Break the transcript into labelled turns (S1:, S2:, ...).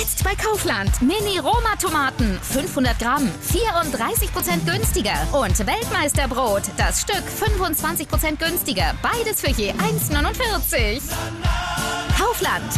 S1: Jetzt bei Kaufland. Mini-Roma-Tomaten, 500 Gramm, 34% günstiger. Und Weltmeisterbrot, das Stück 25% günstiger. Beides für je 1,49. Kaufland.